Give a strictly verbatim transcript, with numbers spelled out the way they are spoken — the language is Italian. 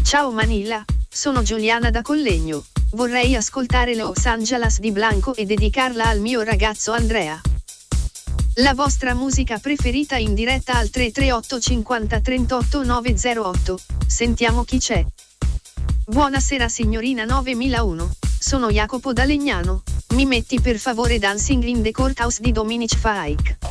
Ciao Manila, sono Giuliana da Collegno. Vorrei ascoltare Los Angeles di Blanco e dedicarla al mio ragazzo Andrea. La vostra musica preferita in diretta al tre tre otto cinquanta trentotto novecentotto. Sentiamo chi c'è. Buonasera signorina novemilauno. Sono Jacopo da Legnano. Mi metti per favore Dancing in the Courthouse di Dominic Fike.